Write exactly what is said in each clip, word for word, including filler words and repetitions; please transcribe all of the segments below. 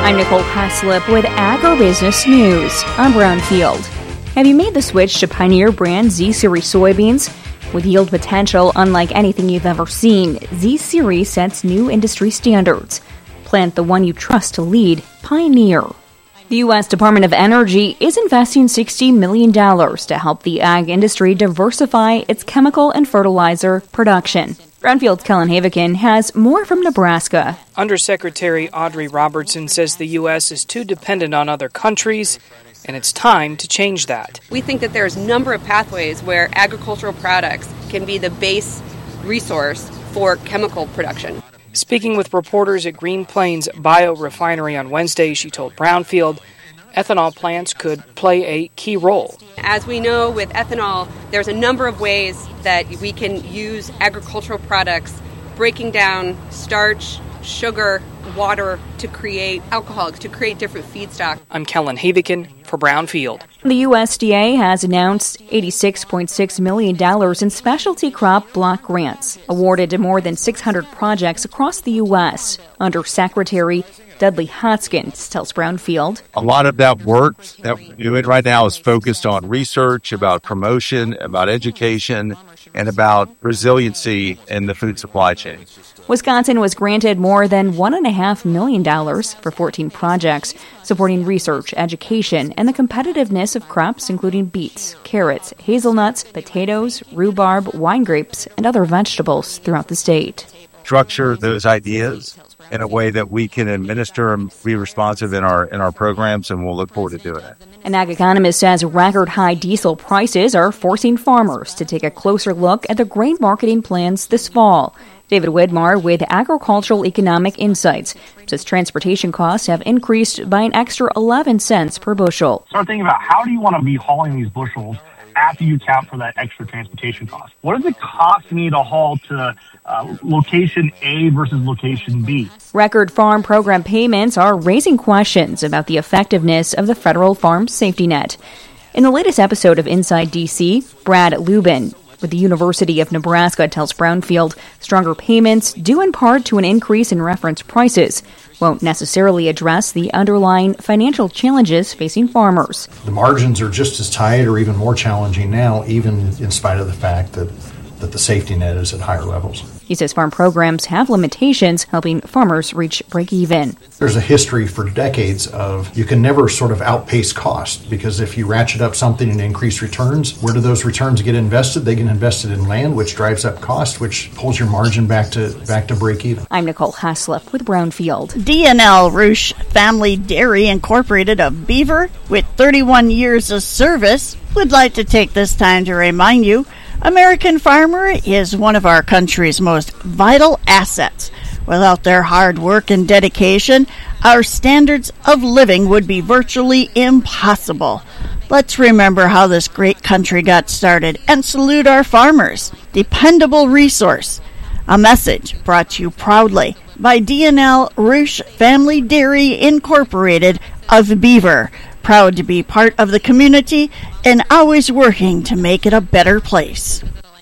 I'm Nicole Haslip with Agribusiness News. I'm Brownfield. Have you made the switch to Pioneer brand Z-Series soybeans? With yield potential unlike anything you've ever seen, Z-Series sets new industry standards. Plant the one you trust to lead, Pioneer. The U S Department of Energy is investing sixty million dollars to help the ag industry diversify its chemical and fertilizer production. Brownfield's Kellen Havikin has more from Nebraska. Undersecretary Audrey Robertson says the U S is too dependent on other countries, and it's time to change that. We think that there's a number of pathways where agricultural products can be the base resource for chemical production. Speaking with reporters at Green Plains Biorefinery on Wednesday, she told Brownfield ethanol plants could play a key role. As we know with ethanol, there's a number of ways that we can use agricultural products, breaking down starch, sugar, water to create alcoholics, to create different feedstock. I'm Kellen Havikin for Brownfield. The U S D A has announced eighty-six point six million dollars in specialty crop block grants, awarded to more than six hundred projects across the U S. Undersecretary Dudley Hoskins tells Brownfield. A lot of that work that we're doing right now is focused on research, about promotion, about education, and about resiliency in the food supply chain. Wisconsin was granted more than one point five million dollars for fourteen projects supporting research, education, and the competitiveness of crops including beets, carrots, hazelnuts, potatoes, rhubarb, wine grapes, and other vegetables throughout the state. Structure those ideas in a way that we can administer and be responsive in our in our programs, and we'll look forward to doing it. An ag economist says record-high diesel prices are forcing farmers to take a closer look at their grain marketing plans this fall. David Widmar with Agricultural Economic Insights says transportation costs have increased by an extra eleven cents per bushel. Start thinking about how do you want to be hauling these bushels after you account for that extra transportation cost. What does it cost me to haul to uh, location A versus location B? Record farm program payments are raising questions about the effectiveness of the federal farm safety net. In the latest episode of Inside D C, Brad Lubin with the University of Nebraska tells Brownfield stronger payments, due in part to an increase in reference prices, won't necessarily address the underlying financial challenges facing farmers. The margins are just as tight or even more challenging now, even in spite of the fact that, that the safety net is at higher levels. He says farm programs have limitations, helping farmers reach break-even. There's a history for decades of you can never sort of outpace cost, because if you ratchet up something and increase returns, where do those returns get invested? They get invested in land, which drives up cost, which pulls your margin back to back to break-even. I'm Nicole Haslip with Brownfield. D and L Roush Family Dairy Incorporated of Beaver, with thirty-one years of service, would like to take this time to remind you American farmer is one of our country's most vital assets. Without their hard work and dedication, our standards of living would be virtually impossible. Let's remember how this great country got started and salute our farmers. Dependable resource. A message brought to you proudly by D and L Roush Family Dairy Incorporated of Beaver. Proud to be part of the community and always working to make it a better place.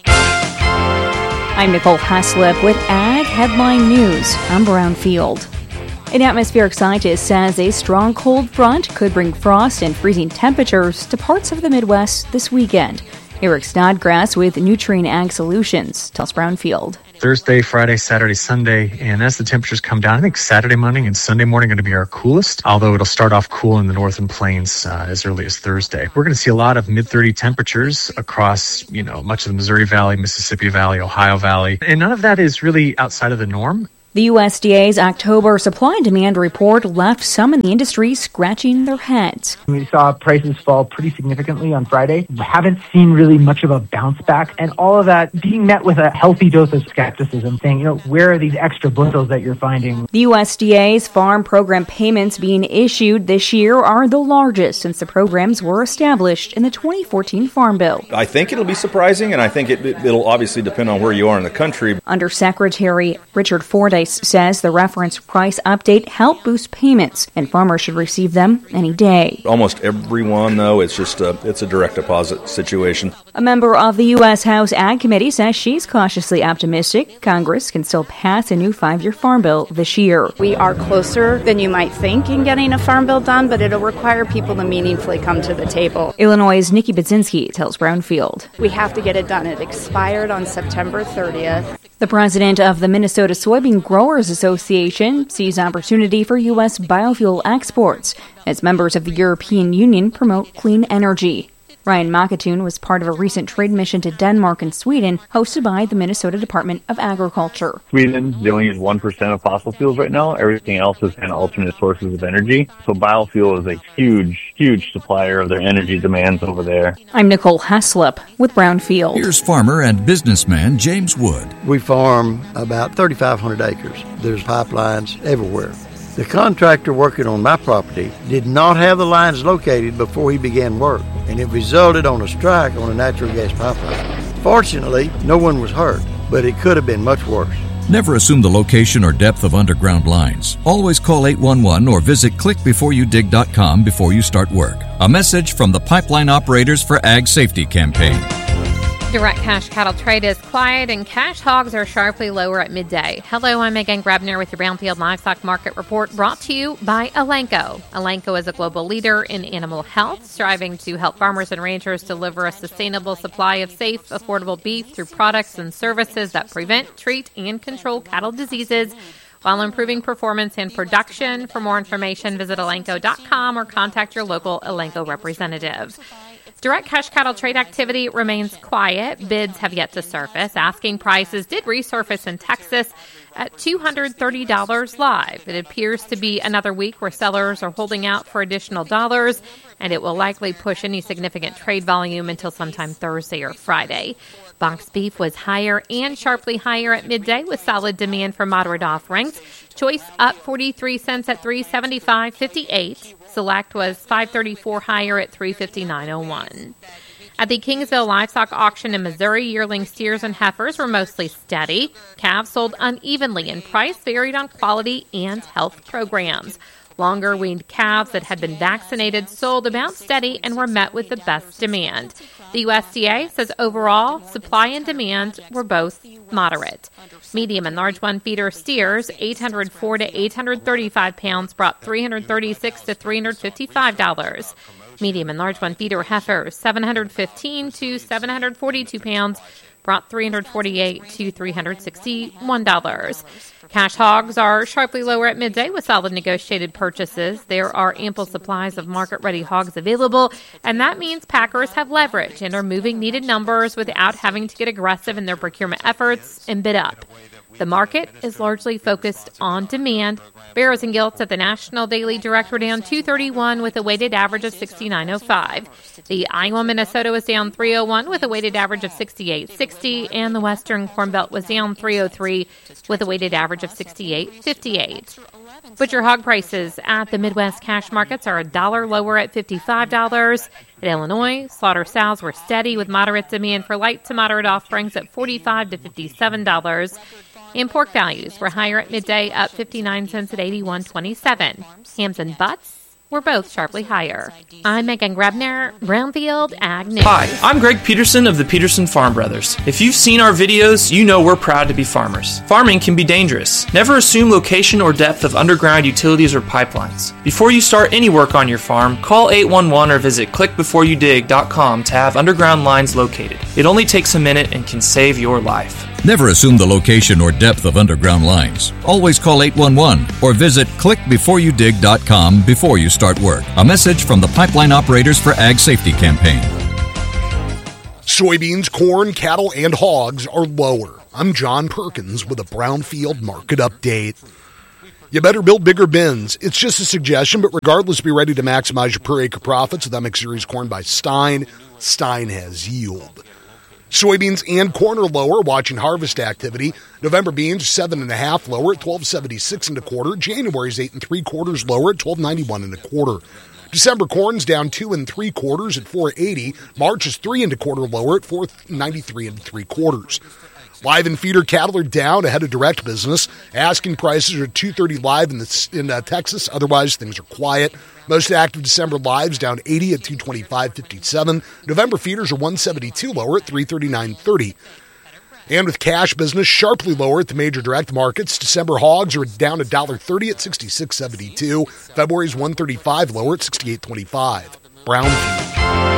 I'm Nicole Haslip with Ag Headline News. I'm Brownfield. An atmospheric scientist says a strong cold front could bring frost and freezing temperatures to parts of the Midwest this weekend. Eric Snodgrass with Nutrien Ag Solutions tells Brownfield. Thursday, Friday, Saturday, Sunday, and as the temperatures come down, I think Saturday morning and Sunday morning are going to be our coolest, although it'll start off cool in the northern plains uh, as early as Thursday. We're going to see a lot of mid thirty temperatures across, you know, much of the Missouri Valley, Mississippi Valley, Ohio Valley, and none of that is really outside of the norm. The U S D A's October supply and demand report left some in the industry scratching their heads. We saw prices fall pretty significantly on Friday. We haven't seen really much of a bounce back, and all of that being met with a healthy dose of skepticism, saying, you know, where are these extra bushels that you're finding? The U S D A's farm program payments being issued this year are the largest since the programs were established in the twenty fourteen Farm Bill. I think it'll be surprising, and I think it, it'll obviously depend on where you are in the country. Undersecretary Richard Fordyce says the reference price update helped boost payments, and farmers should receive them any day. Almost everyone, though, it's just a, it's a direct deposit situation. A member of the U S House Ag Committee says she's cautiously optimistic Congress can still pass a new five-year farm bill this year. We are closer than you might think in getting a farm bill done, but it'll require people to meaningfully come to the table. Illinois' Nikki Budzinski tells Brownfield. We have to get it done. It expired on September thirtieth. The president of the Minnesota Soybean Growers Association sees opportunity for U S biofuel exports as members of the European Union promote clean energy. Ryan Makatoon was part of a recent trade mission to Denmark and Sweden hosted by the Minnesota Department of Agriculture. Sweden, they only use one percent of fossil fuels right now. Everything else is kind of alternate sources of energy. So biofuel is a huge, huge supplier of their energy demands over there. I'm Nicole Heslop with Brownfield. Here's farmer and businessman James Wood. We farm about thirty-five hundred acres. There's pipelines everywhere. The contractor working on my property did not have the lines located before he began work, and it resulted on a strike on a natural gas pipeline. Fortunately, no one was hurt, but it could have been much worse. Never assume the location or depth of underground lines. Always call eight one one or visit click before you dig dot com before you start work. A message from the Pipeline Operators for Ag Safety campaign. Direct cash cattle trade is quiet and cash hogs are sharply lower at midday. Hello, I'm Megan Grabner with your Brownfield Livestock Market Report brought to you by Elanco. Elanco is a global leader in animal health, striving to help farmers and ranchers deliver a sustainable supply of safe, affordable beef through products and services that prevent, treat, and control cattle diseases while improving performance and production. For more information, visit elanco dot com or contact your local Elanco representative. Direct cash cattle trade activity remains quiet. Bids have yet to surface. Asking prices did resurface in Texas at two hundred thirty dollars live. It appears to be another week where sellers are holding out for additional dollars, and it will likely push any significant trade volume until sometime Thursday or Friday. Box beef was higher and sharply higher at midday with solid demand for moderate offerings. Choice up forty-three cents at three seventy-five fifty-eight. Select was five thirty-four higher at three fifty-nine oh one. At the Kingsville Livestock Auction in Missouri, yearling steers and heifers were mostly steady. Calves sold unevenly and price varied on quality and health programs. Longer weaned calves that had been vaccinated sold about steady and were met with the best demand. The U S D A says overall, supply and demand were both moderate. Medium and large one feeder steers, eight hundred four to eight hundred thirty-five pounds, brought three hundred thirty-six to three hundred fifty-five dollars. Medium and large one feeder heifers, seven hundred fifteen to seven hundred forty-two pounds, brought three hundred forty-eight to three hundred sixty-one dollars. Cash hogs are sharply lower at midday with solid negotiated purchases. There are ample supplies of market-ready hogs available, and that means packers have leverage and are moving needed numbers without having to get aggressive in their procurement efforts and bid up. The market is largely focused on demand. Barrows and Gilts at the National Daily Direct were down two thirty-one with a weighted average of sixty-nine oh five. The Iowa Minnesota was down three oh one with a weighted average of sixty-eight sixty, and the Western Corn Belt was down three oh three with a weighted average of sixty-eight fifty-eight. Butcher hog prices at the Midwest cash markets are a dollar lower at fifty-five dollars. In Illinois, slaughter sows were steady with moderate demand for light to moderate offerings at forty-five to fifty-seven dollars. And pork values were higher at midday, up fifty-nine cents at eighty-one twenty-seven. Hams and butts were both sharply higher. I'm Megan Grabner, Brownfield Ag News. Hi, I'm Greg Peterson of the Peterson Farm Brothers. If you've seen our videos, you know we're proud to be farmers. Farming can be dangerous. Never assume location or depth of underground utilities or pipelines. Before you start any work on your farm, call eight one one or visit click before you dig dot com to have underground lines located. It only takes a minute and can save your life. Never assume the location or depth of underground lines. Always call eight one one or visit click before you dig dot com before you start work. A message from the Pipeline Operators for Ag Safety campaign. Soybeans, corn, cattle, and hogs are lower. I'm John Perkins with a Brownfield Market Update. You better build bigger bins. It's just a suggestion, but regardless, be ready to maximize your per acre profits with M X Series corn by Stein. Stein has yield. Soybeans and corn are lower, watching harvest activity. November beans seven and a half lower at twelve seventy-six and a quarter. January's eight and three quarters lower at twelve ninety-one and a quarter. December corn's down two and three quarters at four eighty. March is three and a quarter lower at four ninety-three and three quarters. Live and feeder cattle are down ahead of direct business. Asking prices are two thirty live in the, in uh, Texas. Otherwise, things are quiet. Most active December lives down eighty at two twenty-five fifty-seven. November feeders are one seventy-two lower at three thirty-nine thirty. And with cash business sharply lower at the major direct markets, December hogs are down one dollar thirty at sixty-six seventy-two. February's one thirty-five lower at sixty-eight twenty-five. Brownfield.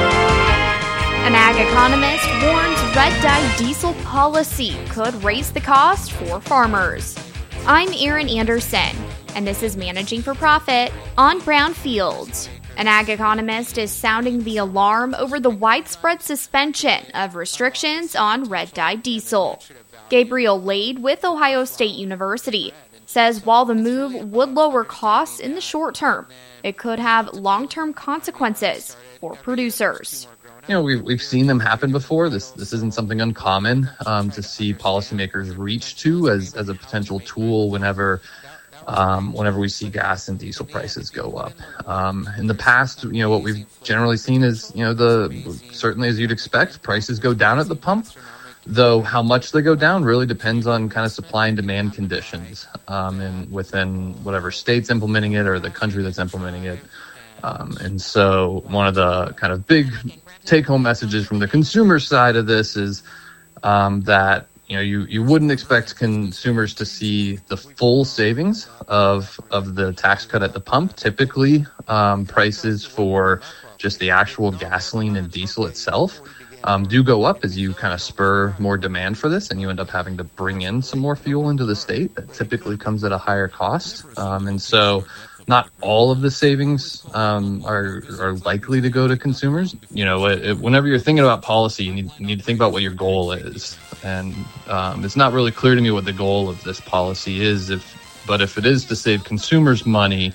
An ag economist warns red dye diesel policy could raise the cost for farmers. I'm Erin Anderson, and this is Managing for Profit on Brownfield. An ag economist is sounding the alarm over the widespread suspension of restrictions on red dye diesel. Gabriel Lade with Ohio State University says while the move would lower costs in the short term, it could have long-term consequences for producers. You know, we've, we've seen them happen before. This this isn't something uncommon um, to see policymakers reach to as, as a potential tool whenever um, whenever we see gas and diesel prices go up. Um, in the past, you know, what we've generally seen is, you know, the certainly as you'd expect, prices go down at the pump, though how much they go down really depends on kind of supply and demand conditions um, and within whatever state's implementing it or the country that's implementing it. Um, and so one of the kind of big take-home messages from the consumer side of this is um, that you know you, you wouldn't expect consumers to see the full savings of of the tax cut at the pump. Typically, um, prices for just the actual gasoline and diesel itself um, do go up as you kind of spur more demand for this, and you end up having to bring in some more fuel into the state. That typically comes at a higher cost, um, and so. Not all of the savings um, are are likely to go to consumers. You know, it, it, whenever you're thinking about policy, you need, you need to think about what your goal is. And um, it's not really clear to me what the goal of this policy is. If, but if it is to save consumers money,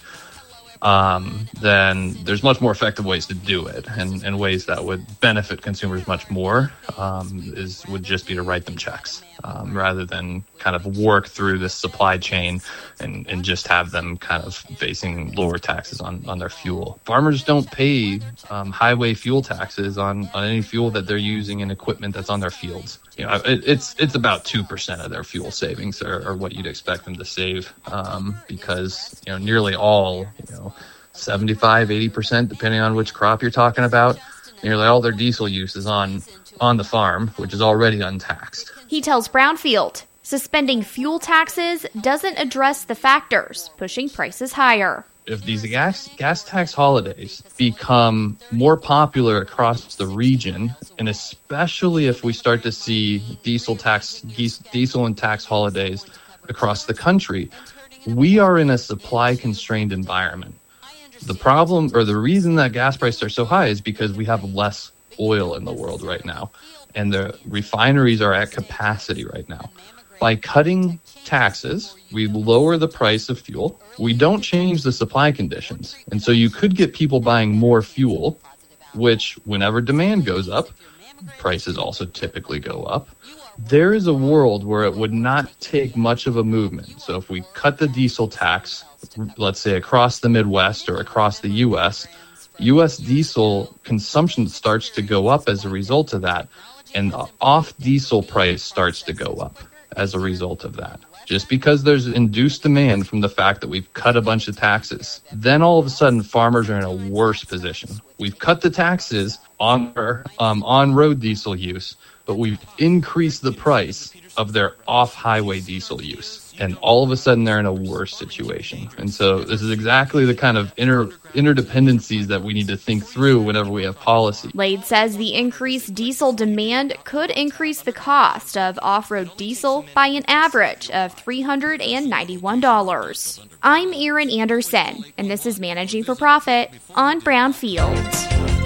um, then there's much more effective ways to do it, and, and ways that would benefit consumers much more um, is would just be to write them checks um, rather than kind of work through this supply chain and, and just have them kind of facing lower taxes on, on their fuel. Farmers don't pay um, highway fuel taxes on, on any fuel that they're using in equipment that's on their fields. You know, it, it's it's about two percent of their fuel savings are, are what you'd expect them to save um, because, you know, nearly all, you know, seventy-five, eighty percent, depending on which crop you're talking about, nearly all their diesel use is on, on the farm, which is already untaxed. He tells Brownfield, suspending fuel taxes doesn't address the factors pushing prices higher. If these gas gas tax holidays become more popular across the region, and especially if we start to see diesel tax diesel and tax holidays across the country, we are in a supply constrained environment. The problem, or the reason that gas prices are so high, is because we have less oil in the world right now, and the refineries are at capacity right now. By cutting taxes, we lower the price of fuel. We don't change the supply conditions. And so you could get people buying more fuel, which whenever demand goes up, prices also typically go up. There is a world where it would not take much of a movement. So if we cut the diesel tax, let's say across the Midwest or across the U S, U S diesel consumption starts to go up as a result of that, and the off diesel price starts to go up as a result of that. Just because there's induced demand from the fact that we've cut a bunch of taxes, then all of a sudden farmers are in a worse position. We've cut the taxes on their um, on-road diesel use, but we've increased the price of their off-highway diesel use. And all of a sudden they're in a worse situation. And so this is exactly the kind of inter interdependencies that we need to think through whenever we have policy. Lade says the increased diesel demand could increase the cost of off-road diesel by an average of three hundred ninety-one dollars. I'm Erin Anderson, and this is Managing for Profit on Brownfield.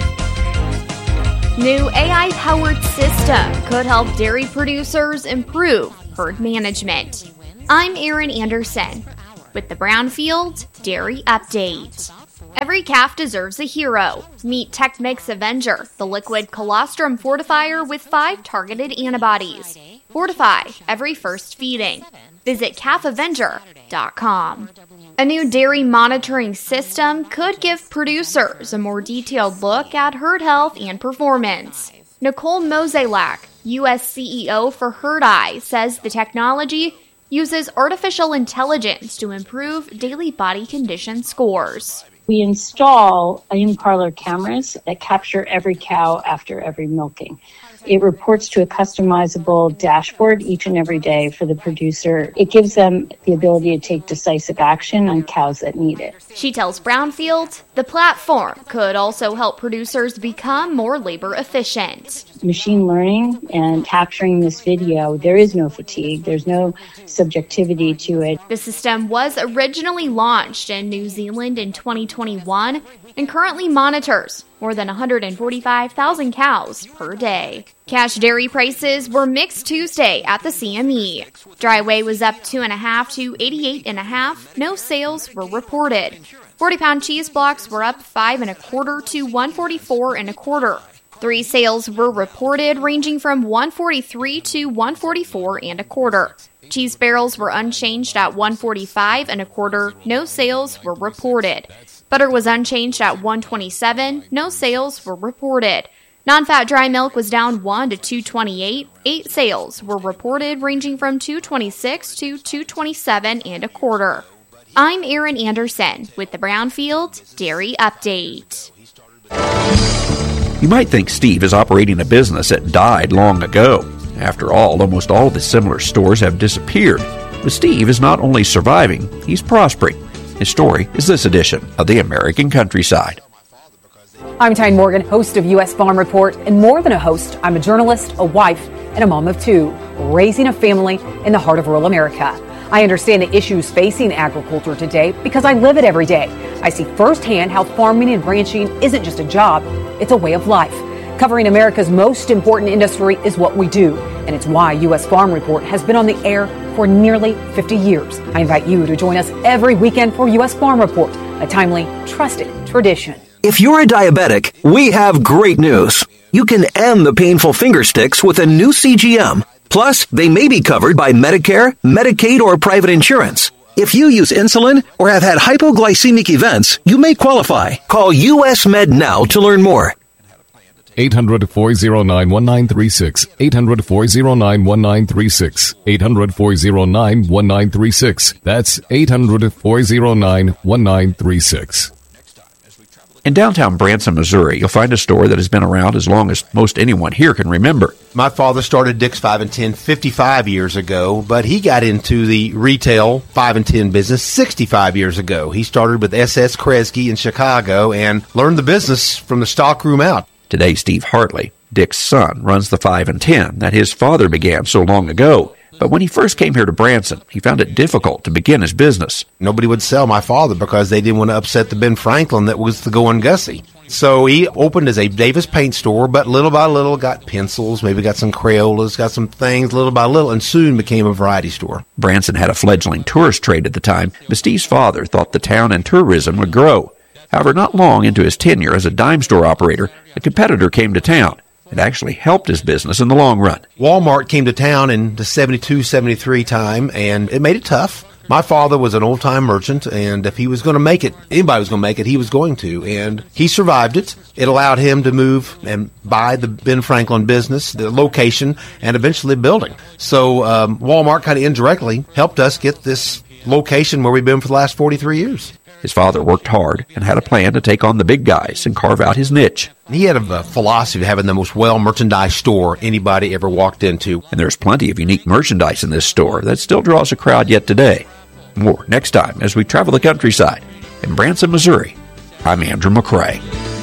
New A I-powered system could help dairy producers improve herd management. I'm Erin Anderson with the Brownfield Dairy Update. Every calf deserves a hero. Meet TechMix Avenger, the liquid colostrum fortifier with five targeted antibodies. Fortify every first feeding. Visit calf avenger dot com. A new dairy monitoring system could give producers a more detailed look at herd health and performance. Nicole Moselak, U S C E O for Herd Eye says the technology uses artificial intelligence to improve daily body condition scores. We install in-parlor cameras that capture every cow after every milking. It reports to a customizable dashboard each and every day for the producer. It gives them the ability to take decisive action on cows that need it. She tells Brownfield the platform could also help producers become more labor efficient. Machine learning and capturing this video, there is no fatigue. There's no subjectivity to it. The system was originally launched in New Zealand in twenty twenty-one and currently monitors more than one hundred forty-five thousand cows per day. Cash dairy prices were mixed Tuesday at the C M E. Dry whey was up two and a half to eighty-eight and a half. No sales were reported. forty-pound cheese blocks were up five and a quarter to one forty-four and a quarter. Three sales were reported, ranging from one forty-three to one forty-four and a quarter. Cheese barrels were unchanged at one forty-five and a quarter. No sales were reported. Butter was unchanged at one twenty-seven. No sales were reported. Non-fat dry milk was down one to two twenty-eight. Eight sales were reported, ranging from two twenty-six to two twenty-seven and a quarter. I'm Erin Anderson with the Brownfield Dairy Update. You might think Steve is operating a business that died long ago. After all, almost all of the similar stores have disappeared. But Steve is not only surviving, he's prospering. His story is this edition of the American Countryside. I'm Tyne Morgan, host of U S Farm Report, and more than a host, I'm a journalist, a wife, and a mom of two, raising a family in the heart of rural America. I understand the issues facing agriculture today because I live it every day. I see firsthand how farming and ranching isn't just a job, it's a way of life. Covering America's most important industry is what we do, and it's why U S Farm Report has been on the air for nearly fifty years. I invite you to join us every weekend for U S Farm Report, a timely, trusted tradition. If you're a diabetic, we have great news. You can end the painful finger sticks with a new C G M. Plus, they may be covered by Medicare, Medicaid, or private insurance. If you use insulin or have had hypoglycemic events, you may qualify. Call U S Med now to learn more. eight hundred, four oh nine, one nine three six. eight hundred, four oh nine, one nine three six. eight hundred, four oh nine, one nine three six. That's eight hundred, four oh nine, one nine three six. In downtown Branson, Missouri, you'll find a store that has been around as long as most anyone here can remember. My father started Dick's five and ten fifty-five years ago, but he got into the retail five and ten business sixty-five years ago. He started with S S Kresge in Chicago and learned the business from the stockroom out. Today, Steve Hartley, Dick's son, runs the five and ten that his father began so long ago. But when he first came here to Branson, he found it difficult to begin his business. Nobody would sell my father because they didn't want to upset the Ben Franklin that was the going Gussie. So he opened as a Davis paint store, but little by little got pencils, maybe got some Crayolas, got some things little by little, and soon became a variety store. Branson had a fledgling tourist trade at the time, but Steve's father thought the town and tourism would grow. However, not long into his tenure as a dime store operator, a competitor came to town. It actually helped his business in the long run. Walmart came to town in the seventy-two seventy-three time, and it made it tough. My father was an old-time merchant, and if he was going to make it, anybody was going to make it, he was going to. And he survived it. It allowed him to move and buy the Ben Franklin business, the location, and eventually the building. So um, Walmart kind of indirectly helped us get this location where we've been for the last forty-three years. His father worked hard and had a plan to take on the big guys and carve out his niche. He had a, a philosophy of having the most well-merchandised store anybody ever walked into. And there's plenty of unique merchandise in this store that still draws a crowd yet today. More next time as we travel the countryside. In Branson, Missouri, I'm Andrew McCrae.